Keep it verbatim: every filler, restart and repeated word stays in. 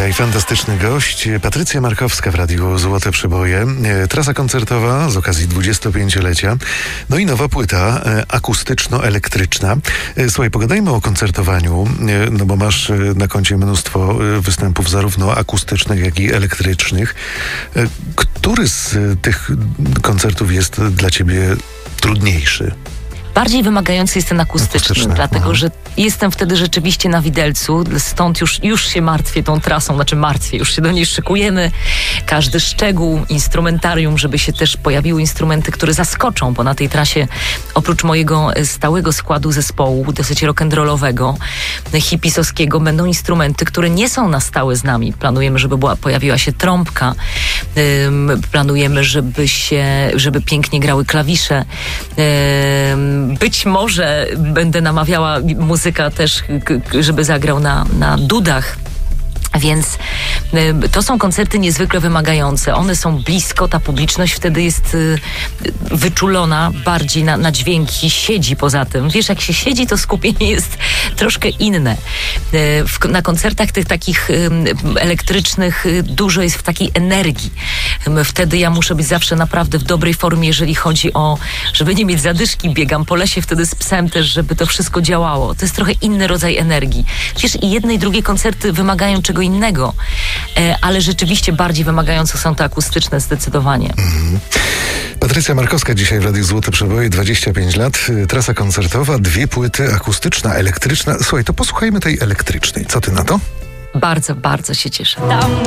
Dzisiaj fantastyczny gość, Patrycja Markowska w Radiu Złote Przeboje. Trasa koncertowa z okazji dwudziestopięciolecia. No i nowa płyta akustyczno-elektryczna. Słuchaj, pogadajmy o koncertowaniu, no bo masz na koncie mnóstwo występów zarówno akustycznych, jak i elektrycznych. Który z tych koncertów jest dla ciebie trudniejszy? Bardziej wymagający jest ten akustyczny, Akustyczny, dlatego aha. że jestem wtedy rzeczywiście na widelcu, stąd już, już się martwię tą trasą, znaczy martwię, już się do niej szykujemy. Każdy szczegół, instrumentarium, żeby się też pojawiły instrumenty, które zaskoczą, bo na tej trasie oprócz mojego stałego składu zespołu, dosyć rock'n'rollowego, hipisowskiego, będą instrumenty, które nie są na stałe z nami. Planujemy, żeby była, pojawiła się trąbka, ym, planujemy, żeby się, żeby pięknie grały klawisze, ym, być może będę namawiała muzyka też, żeby zagrał na, na dudach. Więc y, to są koncerty niezwykle wymagające. One są blisko, ta publiczność wtedy jest y, wyczulona bardziej na, na dźwięki, siedzi poza tym. Wiesz, jak się siedzi, to skupienie jest troszkę inne. Y, w, na koncertach tych takich y, elektrycznych y, dużo jest w takiej energii. Y, wtedy ja muszę być zawsze naprawdę w dobrej formie, jeżeli chodzi o, żeby nie mieć zadyszki. Biegam po lesie wtedy z psem też, żeby to wszystko działało. To jest trochę inny rodzaj energii. Wiesz, i jedne i drugie koncerty wymagają czego innego, ale rzeczywiście bardziej wymagające są te akustyczne zdecydowanie. Mm. Patrycja Markowska dzisiaj w Radiu Złote Przeboje, dwadzieścia pięć lat, trasa koncertowa, dwie płyty, akustyczna, elektryczna. Słuchaj, to posłuchajmy tej elektrycznej. Co ty na to? Bardzo, bardzo się cieszę. Tam